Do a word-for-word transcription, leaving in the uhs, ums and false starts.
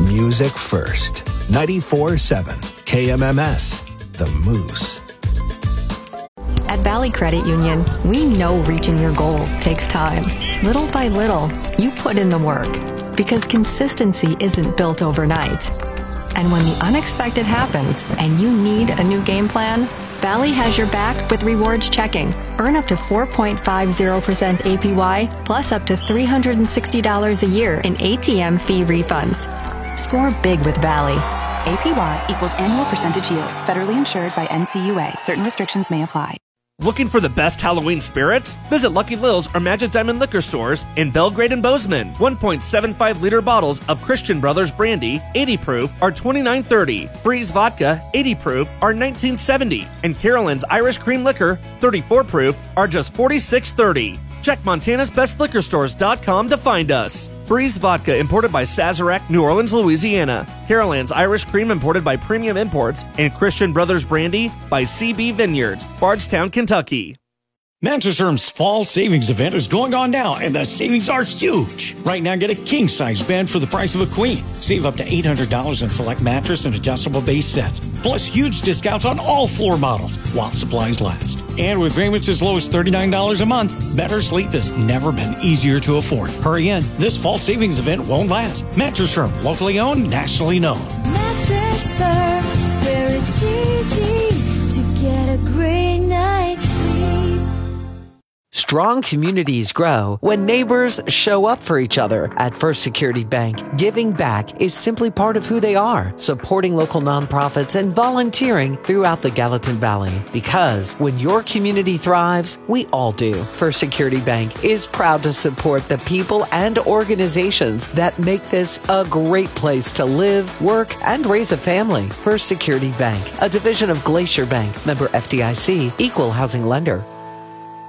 music first. ninety-four point seven K M M S, The Moose. At Valley Credit Union, we know reaching your goals takes time. Little by little, you put in the work because consistency isn't built overnight. And when the unexpected happens and you need a new game plan, Valley has your back with Rewards Checking. Earn up to four point five zero percent A P Y plus up to three hundred sixty dollars a year in A T M fee refunds. Score big with Valley. A P Y equals annual percentage yield. Federally insured by N C U A. Certain restrictions may apply. Looking for the best Halloween spirits? Visit Lucky Lil's or Magic Diamond liquor stores in Belgrade and Bozeman. one point seven five liter bottles of Christian Brothers Brandy, eighty proof, are twenty-nine thirty. Freeze Vodka, eighty proof, are nineteen seventy. And Carolyn's Irish Cream Liquor, thirty-four proof, are just forty-six thirty. Check Montana's Best Liquor Stores dot com to find us. Freeze Vodka, imported by Sazerac, New Orleans, Louisiana. Carolyn's Irish Cream, imported by Premium Imports. And Christian Brothers Brandy by C B Vineyards, Bardstown, Kentucky. Mattress Firm's fall savings event is going on now, and the savings are huge. Right now, get a king-size bed for the price of a queen. Save up to eight hundred dollars in select mattress and adjustable base sets. Plus, huge discounts on all floor models while supplies last. And with payments as low as thirty-nine dollars a month, better sleep has never been easier to afford. Hurry in. This fall savings event won't last. Mattress Firm, locally owned, nationally known. Mattress Firm, where it's easy to get a great night's sleep. Strong communities grow when neighbors show up for each other. At First Security Bank, giving back is simply part of who they are, supporting local nonprofits and volunteering throughout the Gallatin Valley. Because when your community thrives, we all do. First Security Bank is proud to support the people and organizations that make this a great place to live, work, and raise a family. First Security Bank, a division of Glacier Bank, member F D I C, equal housing lender.